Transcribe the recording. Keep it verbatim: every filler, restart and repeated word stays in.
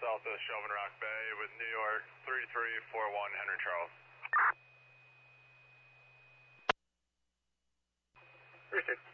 Southwest Shelvin Rock Bay with New York three three four one Henry Charles. Received.